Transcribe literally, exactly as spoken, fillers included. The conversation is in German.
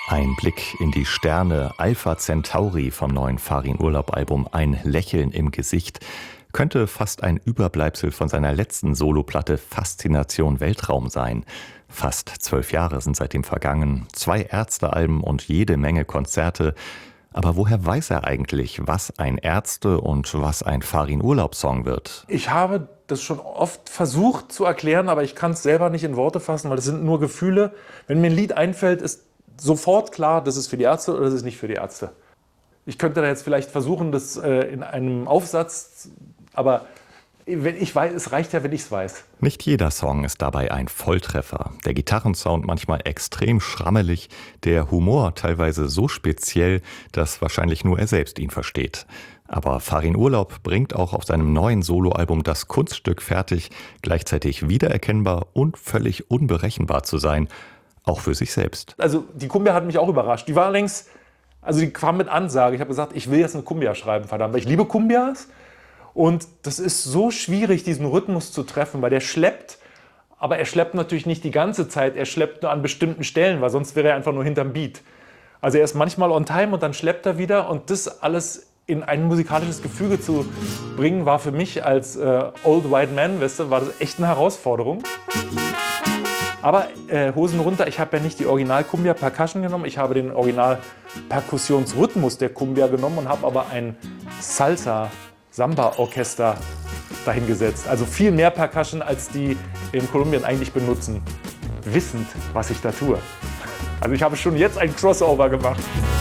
Ein Blick in die Sterne, Alpha Centauri vom neuen Farin-Urlaub-Album Ein Lächeln im Gesicht könnte fast ein Überbleibsel von seiner letzten Soloplatte Faszination Weltraum sein. Fast zwölf Jahre sind seitdem vergangen, zwei Ärzte-Alben und jede Menge Konzerte. Aber woher weiß er eigentlich, was ein Ärzte- und was ein Farin-Urlaub-Song wird? Ich habe das schon oft versucht zu erklären, aber ich kann es selber nicht in Worte fassen, weil das sind nur Gefühle. Wenn mir ein Lied einfällt, ist sofort klar, das ist für die Ärzte oder das ist nicht für die Ärzte. Ich könnte da jetzt vielleicht versuchen, das äh, in einem Aufsatz, aber wenn ich weiß, es reicht ja, wenn ich es weiß. Nicht jeder Song ist dabei ein Volltreffer. Der Gitarrensound manchmal extrem schrammelig, der Humor teilweise so speziell, dass wahrscheinlich nur er selbst ihn versteht. Aber Farin-Urlaub bringt auch auf seinem neuen Soloalbum das Kunststück fertig, gleichzeitig wiedererkennbar und völlig unberechenbar zu sein, auch für sich selbst. Also die Cumbia hat mich auch überrascht. Die war allerdings, also die kam mit Ansage. Ich habe gesagt, ich will jetzt eine Cumbia schreiben, verdammt, weil ich liebe Cumbias. Und das ist so schwierig, diesen Rhythmus zu treffen, weil der schleppt, aber er schleppt natürlich nicht die ganze Zeit, er schleppt nur an bestimmten Stellen, weil sonst wäre er einfach nur hinterm Beat. Also er ist manchmal on time und dann schleppt er wieder, und das alles in ein musikalisches Gefüge zu bringen, war für mich als äh, Old White Man, weißt du, war das echt eine Herausforderung. Aber äh, Hosen runter, ich habe ja nicht die Original-Cumbia Percussion genommen, ich habe den Original-Perkussionsrhythmus der Cumbia genommen und habe aber ein Salsa-Samba-Orchester dahingesetzt. Also viel mehr Percussion, als die in Kolumbien eigentlich benutzen. Wissend, was ich da tue. Also ich habe schon jetzt ein Crossover gemacht.